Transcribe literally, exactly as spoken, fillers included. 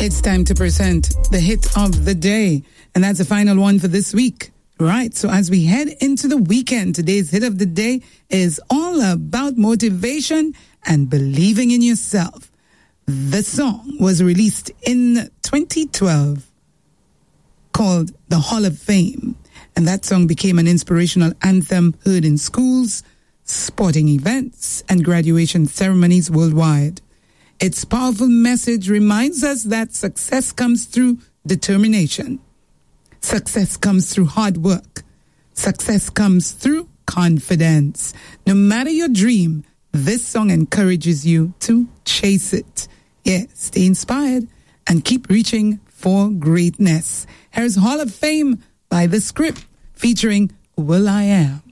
It's time to present the hit of the day, and that's the final one for this week. Right, so as we head into the weekend, today's hit of the day is all about motivation and believing in yourself. The song was released in twenty twelve, called The Hall of Fame, and that song became an inspirational anthem heard in schools, sporting events, and graduation ceremonies worldwide. Its powerful message reminds us that success comes through determination. Success comes through hard work. Success comes through confidence. No matter your dream, this song encourages you to chase it. Yeah, stay inspired and keep reaching for greatness. Here's Hall of Fame by The Script featuring Will I Am.